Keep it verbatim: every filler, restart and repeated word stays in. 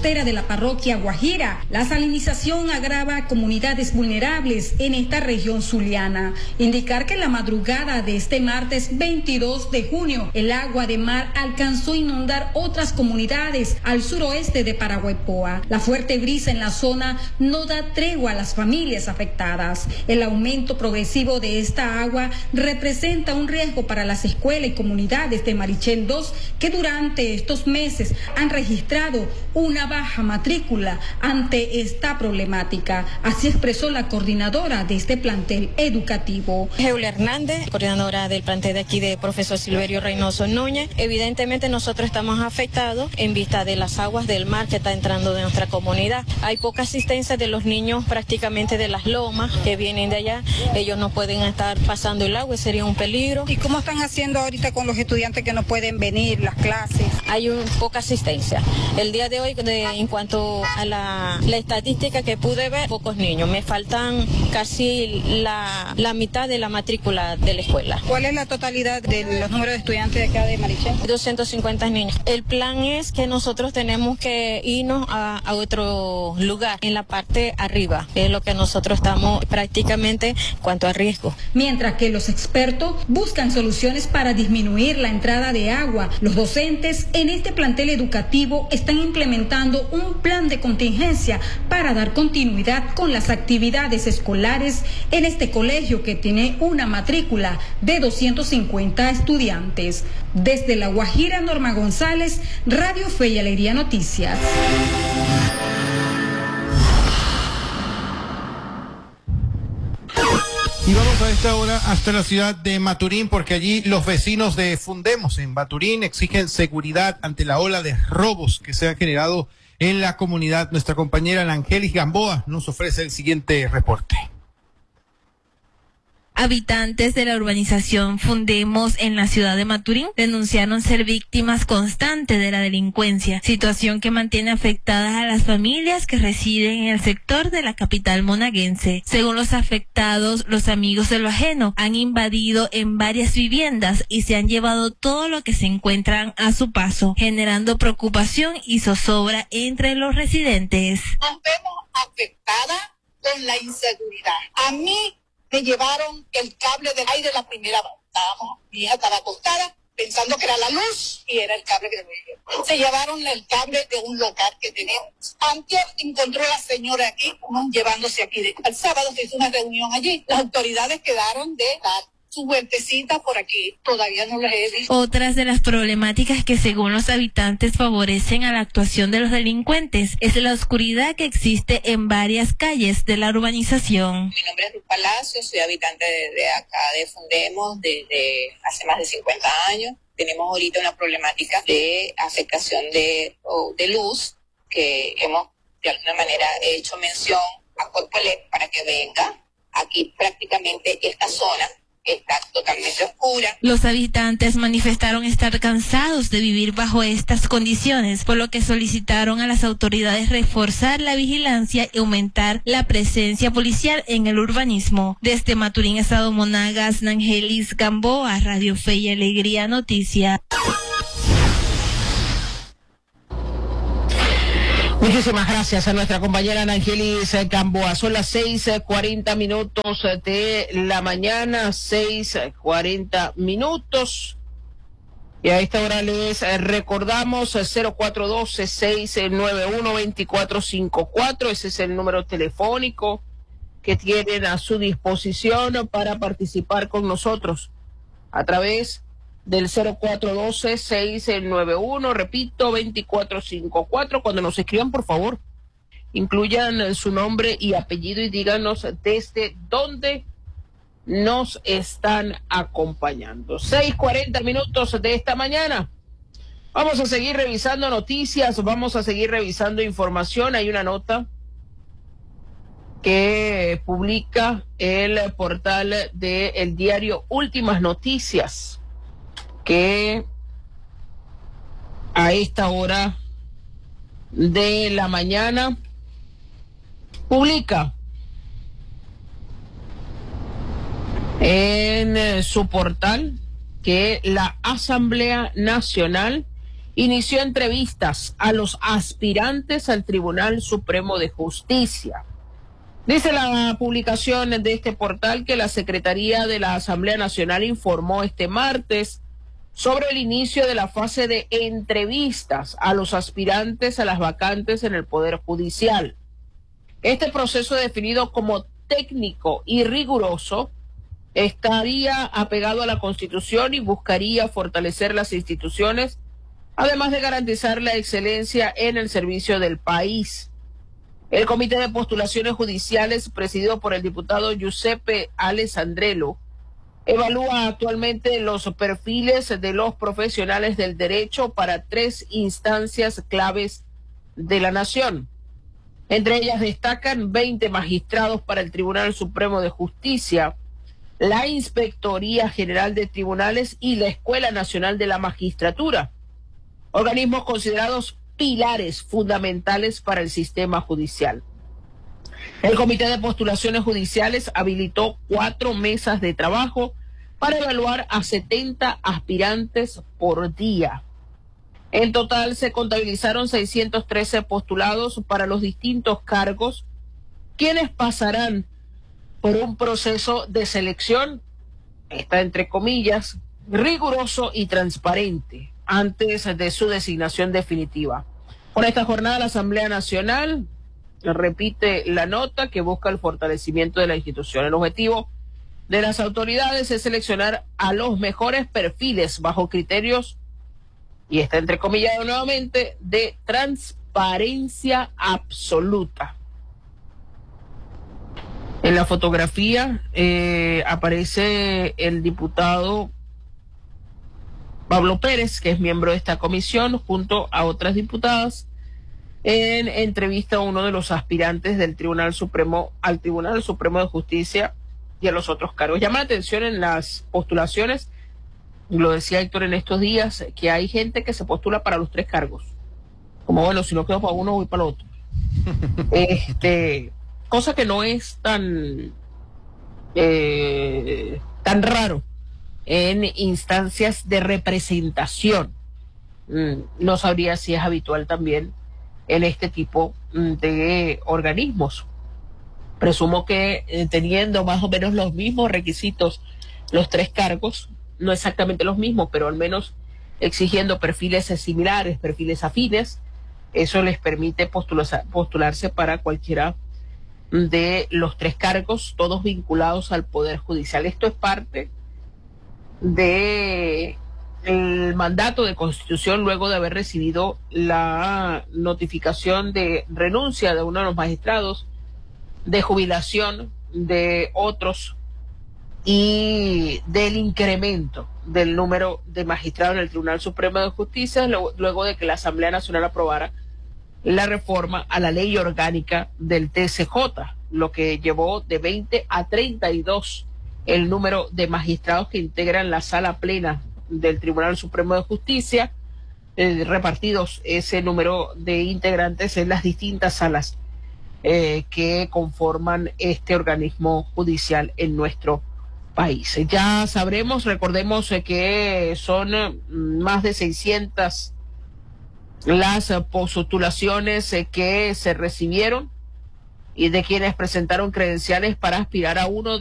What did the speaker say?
costera de la parroquia Guajira. La salinización agrava a comunidades vulnerables en esta región zuliana. Indicar que en la madrugada de este martes veintidós de junio, el agua de mar alcanzó a inundar otras comunidades al suroeste de Paraguaypoa. La fuerte brisa en la zona no da tregua a las familias afectadas. El aumento progresivo de esta agua representa un riesgo para las escuelas y comunidades de Marichén dos, que durante estos meses han registrado una baja matrícula ante esta problemática. Así expresó la coordinadora de este plantel educativo. Julia Hernández, coordinadora del plantel de aquí de profesor Silverio Reynoso Núñez. Evidentemente nosotros estamos afectados en vista de las aguas del mar que está entrando de nuestra comunidad. Hay poca asistencia de los niños prácticamente de las lomas que vienen de allá. Ellos no pueden estar pasando el agua, sería un peligro. ¿Y cómo están haciendo ahorita con los estudiantes que no pueden venir, las clases? Hay un, poca asistencia. El día de hoy, de, en cuanto a la, la estadística que pude ver, pocos niños. Me faltan casi la, la mitad de la matrícula de la escuela. ¿Cuál es la totalidad de los números de estudiantes de acá de Marichén? doscientos cincuenta niños. El plan es que nosotros tenemos que irnos a, a otro lugar, en la parte arriba, que es lo que nosotros estamos prácticamente en cuanto a riesgo. Mientras que los expertos buscan soluciones para disminuir la entrada de agua, los docentes en este plantel educativo están implementando un plan de contingencia para dar continuidad con las actividades escolares en este colegio que tiene una matrícula de doscientos cincuenta estudiantes. Desde La Guajira, Norma González, Radio Fe y Alegría Noticias. Y vamos a esta hora hasta la ciudad de Maturín, porque allí los vecinos de Fundemos en Maturín exigen seguridad ante la ola de robos que se ha generado en la comunidad. Nuestra compañera Angelis Gamboa nos ofrece el siguiente reporte. Habitantes de la urbanización Fundemos en la ciudad de Maturín denunciaron ser víctimas constantes de la delincuencia, situación que mantiene afectadas a las familias que residen en el sector de la capital monaguense. Según los afectados, los amigos de lo ajeno han invadido en varias viviendas y se han llevado todo lo que se encuentran a su paso, generando preocupación y zozobra entre los residentes. Nos vemos afectadas con la inseguridad. A mí me llevaron el cable del aire la primera vez. Estábamos, mi hija estaba acostada pensando que era la luz y era el cable que se Se llevaron el cable de un local que tenemos. Antes encontró la señora aquí, uno llevándose aquí. De, el sábado se hizo una reunión allí. Las autoridades quedaron de dar su vueltecita por aquí. Todavía no las he visto. Otras de las problemáticas que según los habitantes favorecen a la actuación de los delincuentes es la oscuridad que existe en varias calles de la urbanización. Mi nombre es Ruth Palacio, soy habitante de, de acá de Fundemos desde hace más de cincuenta años. Tenemos ahorita una problemática de afectación de, de luz que hemos de alguna manera hecho mención a Corpoelec para que venga. Aquí prácticamente esta zona está totalmente oscura. Los habitantes manifestaron estar cansados de vivir bajo estas condiciones, por lo que solicitaron a las autoridades reforzar la vigilancia y aumentar la presencia policial en el urbanismo. Desde Maturín, Estado Monagas, Angelis Gamboa, Radio Fe y Alegría Noticias. Muchísimas gracias a nuestra compañera Angelis Gamboa. Son las seis cuarenta minutos de la mañana, seis cuarenta minutos. Y a esta hora les recordamos cero cuatro uno dos, seis nueve uno, dos cuatro cinco cuatro. Ese es el número telefónico que tienen a su disposición para participar con nosotros a través del cero cuatro uno dos, seis nueve uno, repito, dos cuatro cinco cuatro. Cuando nos escriban, por favor, incluyan su nombre y apellido y díganos desde dónde nos están acompañando. seis cuarenta minutos de esta mañana. Vamos a seguir revisando noticias, vamos a seguir revisando información. Hay una nota que publica el portal del diario Últimas Noticias, que a esta hora de la mañana publica en su portal que la Asamblea Nacional inició entrevistas a los aspirantes al Tribunal Supremo de Justicia. Dice la publicación de este portal que la Secretaría de la Asamblea Nacional informó este martes sobre el inicio de la fase de entrevistas a los aspirantes a las vacantes en el Poder Judicial. Este proceso, definido como técnico y riguroso, estaría apegado a la Constitución y buscaría fortalecer las instituciones, además de garantizar la excelencia en el servicio del país. El Comité de Postulaciones Judiciales, presidido por el diputado Giuseppe Alessandrello, evalúa actualmente los perfiles de los profesionales del derecho para tres instancias claves de la nación. Entre ellas destacan veinte magistrados para el Tribunal Supremo de Justicia, la Inspectoría General de Tribunales y la Escuela Nacional de la Magistratura, organismos considerados pilares fundamentales para el sistema judicial. El Comité de Postulaciones Judiciales habilitó cuatro mesas de trabajo para evaluar a setenta aspirantes por día. En total se contabilizaron seiscientos trece postulados para los distintos cargos, quienes pasarán por un proceso de selección, está entre comillas, riguroso y transparente antes de su designación definitiva. Con esta jornada, la Asamblea Nacional repite la nota que busca el fortalecimiento de la institución. El objetivo de las autoridades es seleccionar a los mejores perfiles bajo criterios, y está entrecomillado nuevamente, de transparencia absoluta. En la fotografía eh, aparece el diputado Pablo Pérez, que es miembro de esta comisión, junto a otras diputadas, en entrevista a uno de los aspirantes del Tribunal Supremo, al Tribunal Supremo de Justicia y a los otros cargos. Llama la atención en las postulaciones, lo decía Héctor en estos días, que hay gente que se postula para los tres cargos. Como bueno, si no quedo para uno, voy para el otro. este, cosa que no es tan, eh, tan raro en instancias de representación. No sabría si es habitual también en este tipo de organismos. Presumo que eh, teniendo más o menos los mismos requisitos los tres cargos, no exactamente los mismos, pero al menos exigiendo perfiles similares, perfiles afines, eso les permite postularse, postularse para cualquiera de los tres cargos, todos vinculados al Poder Judicial. Esto es parte de el mandato de Constitución luego de haber recibido la notificación de renuncia de uno de los magistrados, de jubilación de otros y del incremento del número de magistrados en el Tribunal Supremo de Justicia luego de que la Asamblea Nacional aprobara la reforma a la ley orgánica del T C J, lo que llevó de veinte a treinta y dos el número de magistrados que integran la sala plena del Tribunal Supremo de Justicia, eh, repartidos ese número de integrantes en las distintas salas eh, que conforman este organismo judicial en nuestro país. Ya sabremos, recordemos eh, que son eh, más de seiscientas las eh, postulaciones eh, que se recibieron y de quienes presentaron credenciales para aspirar a uno de